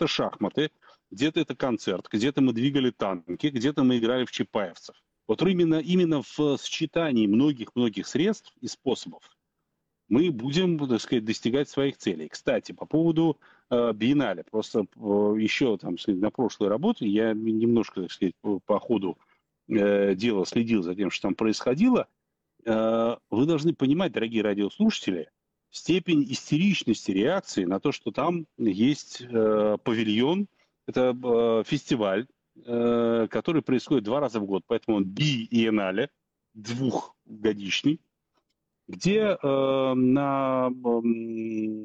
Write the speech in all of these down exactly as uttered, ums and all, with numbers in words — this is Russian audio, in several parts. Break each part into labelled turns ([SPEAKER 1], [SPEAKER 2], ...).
[SPEAKER 1] это шахматы, где-то это концерт, где-то мы двигали танки, где-то мы играли в чапаевцев. Вот именно, именно в сочетании многих-многих средств и способов мы будем, так сказать, достигать своих целей. Кстати, по поводу э, биеннале. Просто э, еще там, на прошлой работе я немножко, так сказать, по, по ходу э, дела следил за тем, что там происходило. Э, вы должны понимать, дорогие радиослушатели, степень истеричности реакции на то, что там есть э, павильон. Это э, фестиваль, э, который происходит два раза в год, поэтому он биеннале, двухгодичный, где э, на э,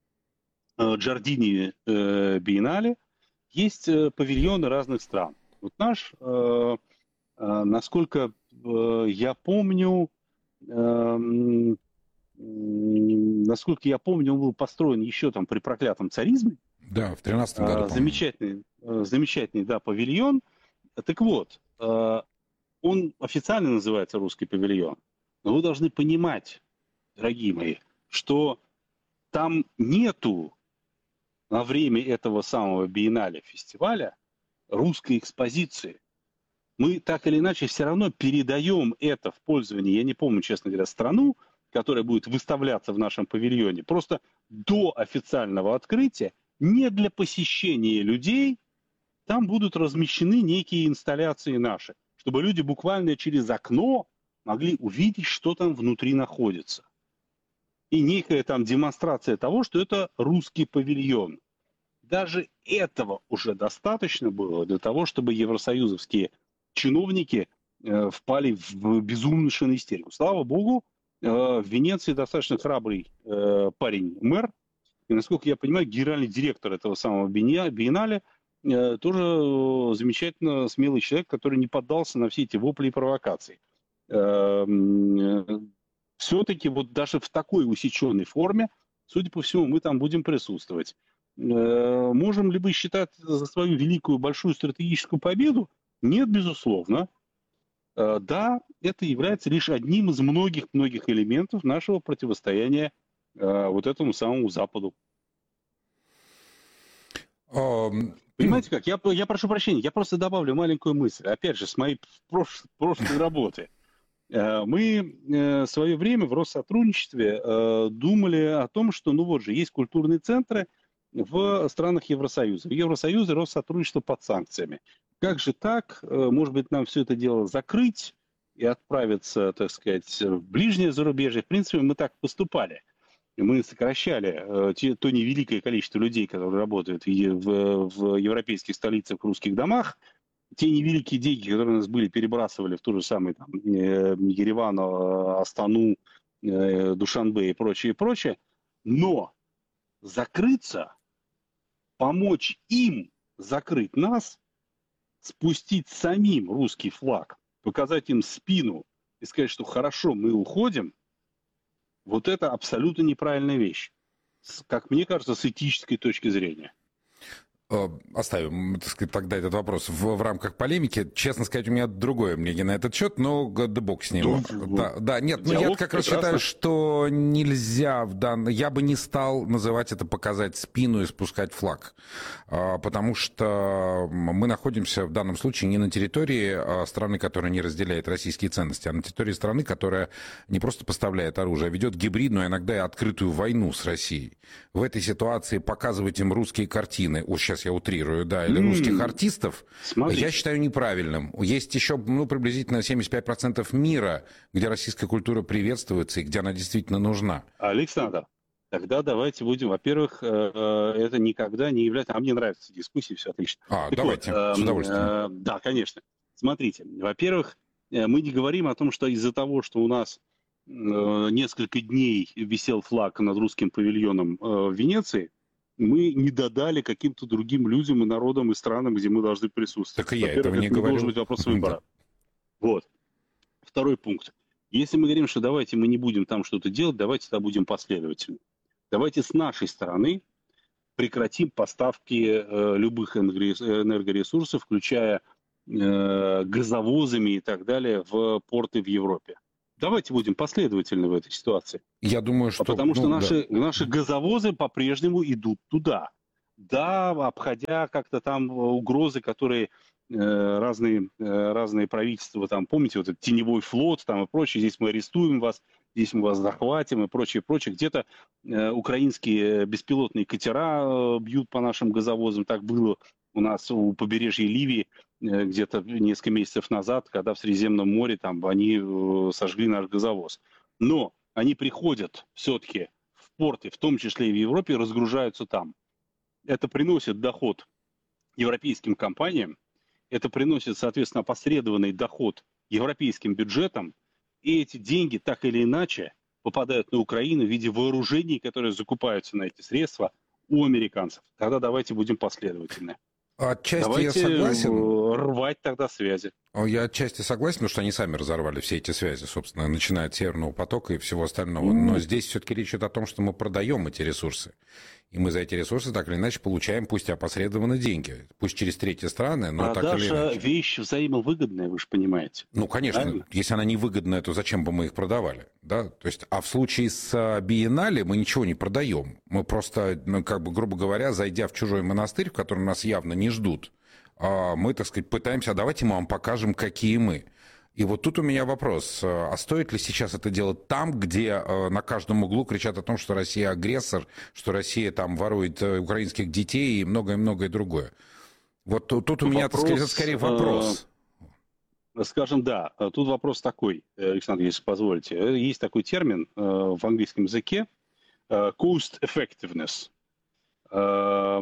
[SPEAKER 1] Джардини э, биеннале есть э, павильоны разных стран. Вот наш, э, э, насколько э, я помню, э, э, насколько я помню, он был построен еще там при проклятом царизме.
[SPEAKER 2] Да, в тринадцатом году,
[SPEAKER 1] э, замечательный, э, замечательный, да, павильон. Так вот, э, он официально называется «Русский павильон». Но вы должны понимать, дорогие мои, что там нету на время этого самого биеннале фестиваля русской экспозиции. Мы так или иначе все равно передаем это в пользование, я не помню, честно говоря, страну, которая будет выставляться в нашем павильоне, просто до официального открытия, не для посещения людей, там будут размещены некие инсталляции наши, чтобы люди буквально через окно могли увидеть, что там внутри находится. И некая там демонстрация того, что это русский павильон. Даже этого уже достаточно было для того, чтобы евросоюзовские чиновники э, впали в безумную истерику. Слава богу, э, в Венеции достаточно храбрый э, парень-мэр, и, насколько я понимаю, генеральный директор этого самого биеннале э, тоже э, замечательно смелый человек, который не поддался на все эти вопли и провокации. Все-таки вот даже в такой усеченной форме, судя по всему, мы там будем присутствовать. Можем ли мы считать за свою великую большую стратегическую победу? Нет, безусловно. Да, это является лишь одним из многих-многих элементов нашего противостояния вот этому самому Западу. Um... Понимаете как? Я, я прошу прощения, я просто добавлю маленькую мысль. Опять же, с моей прош, прошлой работы. Мы в свое время в Россотрудничестве думали о том, что, ну вот же, есть культурные центры в странах Евросоюза. В Евросоюзе Россотрудничество под санкциями. Как же так? Может быть, нам все это дело закрыть и отправиться, так сказать, в ближнее зарубежье? В принципе, мы так поступали. Мы сокращали то невеликое количество людей, которые работают в, в европейских столицах, в русских домах. Те невеликие деньги, которые у нас были, перебрасывали в ту же самую там, Ереван, Астану, Душанбе и прочее, и прочее. Но закрыться, помочь им закрыть нас, спустить самим русский флаг, показать им спину и сказать, что хорошо, мы уходим, вот это абсолютно неправильная вещь. Как мне кажется, с этической точки зрения.
[SPEAKER 2] Оставим, так сказать, тогда этот вопрос в, в рамках полемики. Честно сказать, у меня другое мнение на этот счет, но да бог с ним. Ну, да, да, нет, ну я как раз считаю, что нельзя в данном... Я бы не стал называть это показать спину и спускать флаг, потому что мы находимся в данном случае не на территории страны, которая не разделяет российские ценности, а на территории страны, которая не просто поставляет оружие, а ведет гибридную, а иногда и открытую войну с Россией. В этой ситуации показывать им русские картины, о, сейчас я утрирую, да, или русских артистов, смотрите, я считаю неправильным. Есть еще, ну, приблизительно семьдесят пять процентов мира, где российская культура приветствуется и где она действительно нужна.
[SPEAKER 1] Александр, тогда давайте будем, во-первых, это никогда не является... А мне нравятся дискуссии, все отлично.
[SPEAKER 2] А, так давайте, вот, с удовольствием.
[SPEAKER 1] Да, конечно. Смотрите, во-первых, мы не говорим о том, что из-за того, что у нас несколько дней висел флаг над русским павильоном в Венеции, мы не додали каким-то другим людям и народам, и странам, где мы должны присутствовать.
[SPEAKER 2] Так и я этого не говорю.
[SPEAKER 1] Должен быть вопрос выбора. Вот. Второй пункт. Если мы говорим, что давайте мы не будем там что-то делать, давайте тогда будем последовательны. Давайте с нашей стороны прекратим поставки э, любых энергоресурсов, включая э, газовозами и так далее, в порты в Европе. Давайте будем последовательны в этой ситуации.
[SPEAKER 2] Я думаю, что...
[SPEAKER 1] Потому что
[SPEAKER 2] ну,
[SPEAKER 1] наши,
[SPEAKER 2] да.
[SPEAKER 1] наши газовозы по-прежнему идут туда. Да, обходя как-то там угрозы, которые э, разные, э, разные правительства, там, помните, вот этот теневой флот там и прочее, здесь мы арестуем вас, здесь мы вас захватим и прочее, прочее. Где-то э, украинские беспилотные катера э, бьют по нашим газовозам, так было у нас у побережья Ливии э, где-то несколько месяцев назад, когда в Средиземном море там они э, сожгли наш газовоз. Но они приходят все-таки в порты, в том числе и в Европе, и разгружаются там. Это приносит доход европейским компаниям, это приносит, соответственно, опосредованный доход европейским бюджетам, и эти деньги так или иначе попадают на Украину в виде вооружений, которые закупаются на эти средства у американцев. Тогда давайте будем последовательны.
[SPEAKER 2] Отчасти
[SPEAKER 1] Давайте
[SPEAKER 2] я согласен.
[SPEAKER 1] рвать тогда связи.
[SPEAKER 2] Я отчасти согласен, потому что они сами разорвали все эти связи, собственно, начиная от Северного потока и всего остального. Но здесь все-таки речь идет о том, что мы продаем эти ресурсы. И мы за эти ресурсы так или иначе получаем, пусть и опосредованно, деньги. Пусть через третьи страны, но
[SPEAKER 1] Продажа
[SPEAKER 2] так или иначе.
[SPEAKER 1] Вещь взаимовыгодная, вы же понимаете.
[SPEAKER 2] Ну, конечно.
[SPEAKER 1] Правильно?
[SPEAKER 2] Если она невыгодная, то зачем бы мы их продавали? Да? То есть, а в случае с Биеннале мы ничего не продаем. Мы просто, ну, как бы, грубо говоря, зайдя в чужой монастырь, в котором нас явно не ждут, мы, так сказать, пытаемся, а давайте мы вам покажем, какие мы. И вот тут у меня вопрос, а стоит ли сейчас это делать там, где на каждом углу кричат о том, что Россия агрессор, что Россия там ворует украинских детей и многое-многое другое? Вот тут, тут у меня, вопрос, так сказать, скорее вопрос.
[SPEAKER 1] Скажем, да, тут вопрос такой, Александр, если позволите. Есть такой термин в английском языке cost effectiveness, что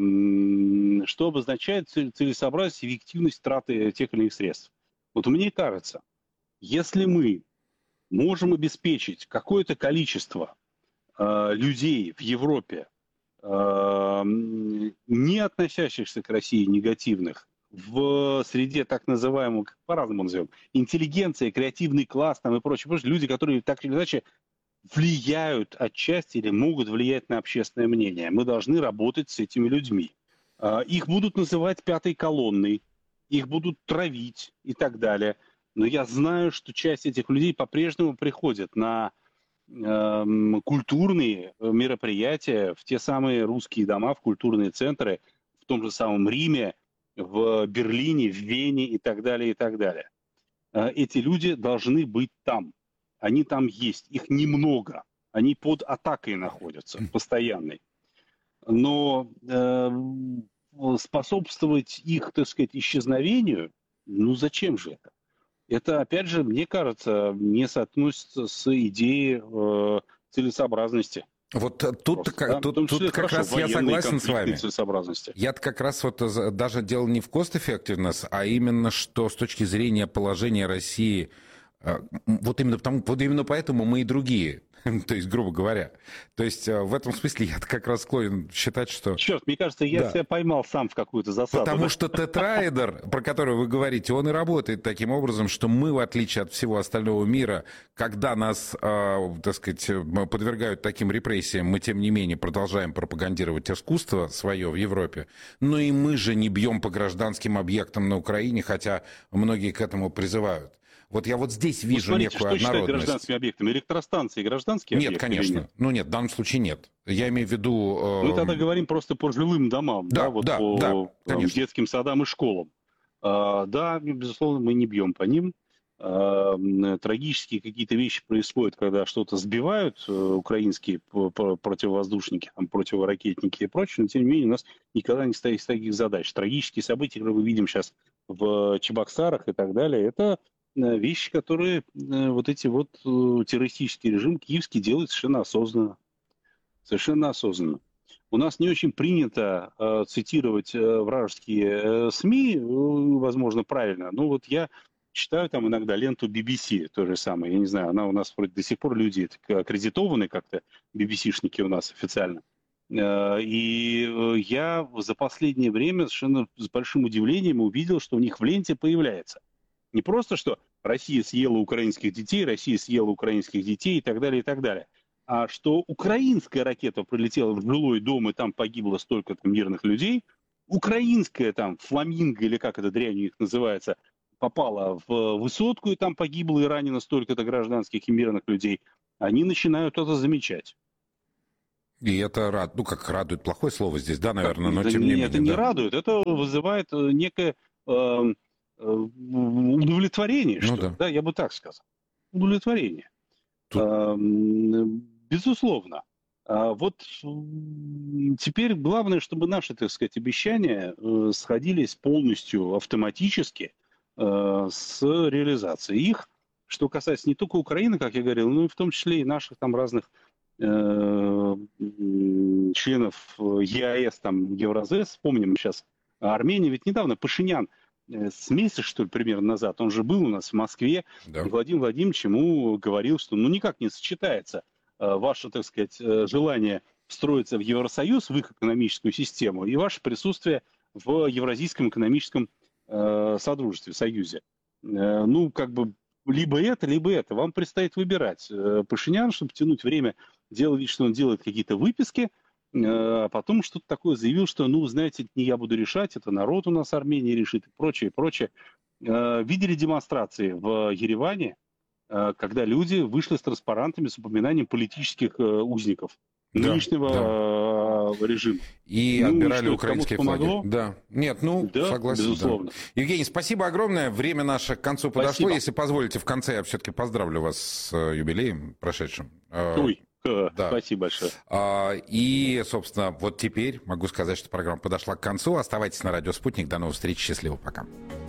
[SPEAKER 1] обозначает целесообразность и эффективность траты тех или иных средств. Вот мне кажется, если мы можем обеспечить какое-то количество э, людей в Европе, э, не относящихся к России негативных, в среде так называемого, как по-разному назовем, интеллигенция, креативный класс там и прочее, прочее, люди, которые так или иначе влияют отчасти или могут влиять на общественное мнение. Мы должны работать с этими людьми. Э, их будут называть пятой колонной, их будут травить и так далее. Но я знаю, что часть этих людей по-прежнему приходят на э, культурные мероприятия, в те самые русские дома, в культурные центры, в том же самом Риме, в Берлине, в Вене и так далее, и так далее. Э, эти люди должны быть там. Они там есть. Их немного. Они под атакой находятся, постоянной. Но э, способствовать их, так сказать, исчезновению, ну зачем же это? Это, опять же, мне кажется, не соотносится с идеей э, целесообразности.
[SPEAKER 2] Вот тут, как, да? тут, тут как раз я согласен с вами. Я как раз вот даже дело не в cost effectiveness, а именно, что с точки зрения положения России, вот именно, потому, вот именно поэтому мы и другие. То есть, грубо говоря. То есть, в этом смысле я как раз склонен считать, что...
[SPEAKER 1] Черт, мне кажется, я да. себя поймал сам в какую-то засаду.
[SPEAKER 2] Потому
[SPEAKER 1] да?
[SPEAKER 2] что тетраэдр, про который вы говорите, он и работает таким образом, что мы, в отличие от всего остального мира, когда нас, э, так сказать, подвергают таким репрессиям, мы, тем не менее, продолжаем пропагандировать искусство свое в Европе. Но и мы же не бьем по гражданским объектам на Украине, хотя многие к этому призывают. Вот я вот здесь вижу ну, смотрите, некую
[SPEAKER 1] что
[SPEAKER 2] однородность.
[SPEAKER 1] Что гражданскими объектами? Электростанции гражданские
[SPEAKER 2] нет,
[SPEAKER 1] объекты?
[SPEAKER 2] Конечно. Нет, конечно. Ну нет, в данном случае нет. Я имею в виду...
[SPEAKER 1] Э... Мы тогда говорим просто по жилым домам, да, да, вот
[SPEAKER 2] да,
[SPEAKER 1] по
[SPEAKER 2] да,
[SPEAKER 1] там, детским садам и школам. А, да, безусловно, мы не бьем по ним. А, трагические какие-то вещи происходят, когда что-то сбивают украинские противовоздушники, там, противоракетники и прочее, но тем не менее у нас никогда не стоит таких задач. Трагические события, которые мы видим сейчас в Чебоксарах и так далее, это... вещи, которые вот эти вот террористический режим киевский делает совершенно осознанно. Совершенно осознанно. У нас не очень принято э, цитировать э, вражеские э, СМИ, э, возможно, правильно. Но вот я читаю там иногда ленту би би си, то же самое. Я не знаю, она у нас вроде до сих пор люди аккредитованы как-то, би би си-шники у нас официально. Э, и э, я за последнее время совершенно с большим удивлением увидел, что у них в ленте появляется. Не просто, что Россия съела украинских детей, Россия съела украинских детей и так далее, и так далее. А что украинская ракета прилетела в жилой дом, и там погибло столько-то мирных людей, украинская там фламинго, или как эта дрянь у них называется, попала в высотку, и там погибло и ранено столько-то гражданских и мирных людей, они начинают это замечать.
[SPEAKER 2] И это рад, ну как радует, плохое слово здесь, да, наверное, но
[SPEAKER 1] это
[SPEAKER 2] тем
[SPEAKER 1] не,
[SPEAKER 2] не менее.
[SPEAKER 1] Это не
[SPEAKER 2] да.
[SPEAKER 1] радует, это вызывает некое э, удовлетворение,
[SPEAKER 2] ну,
[SPEAKER 1] что
[SPEAKER 2] да.
[SPEAKER 1] ли, да, я бы так сказал. Удовлетворение.
[SPEAKER 2] Тут...
[SPEAKER 1] Э, безусловно. А вот теперь главное, чтобы наши, так сказать, обещания э, сходились полностью автоматически э, с реализацией их, что касается не только Украины, как я говорил, но и в том числе и наших там разных э, членов ЕАЭС, там, Евразес. Вспомним сейчас Армения. Ведь недавно Пашинян, э, с месяца, что ли, примерно назад, он же был у нас в Москве,
[SPEAKER 2] Да.
[SPEAKER 1] и Владимир Владимирович ему говорил, что ну никак не сочетается ваше, так сказать, желание встроиться в Евросоюз, в их экономическую систему, и ваше присутствие в Евразийском экономическом э, содружестве, союзе. Э, ну, как бы, либо это, либо это. Вам предстоит выбирать. Э, Пашинян, чтобы тянуть время, делал вид, что он делает какие-то выписки, э, а потом что-то такое заявил, что, ну, знаете, не я буду решать, это народ у нас Армении решит, и прочее, и прочее. Э, видели демонстрации в Ереване, когда люди вышли с транспарантами с упоминанием политических узников да, нынешнего да. режима.
[SPEAKER 2] И ну, отбирали украинские флаги. Да. Нет, ну,
[SPEAKER 1] да,
[SPEAKER 2] согласен.
[SPEAKER 1] Безусловно.
[SPEAKER 2] Да. Евгений, спасибо огромное. Время наше к концу подошло.
[SPEAKER 1] Спасибо.
[SPEAKER 2] Если позволите, в конце я все-таки поздравлю вас с юбилеем прошедшим.
[SPEAKER 1] Ой, да. Спасибо большое.
[SPEAKER 2] И, собственно, вот теперь могу сказать, что программа подошла к концу. Оставайтесь на радио «Спутник». До новых встреч. Счастливо. Пока.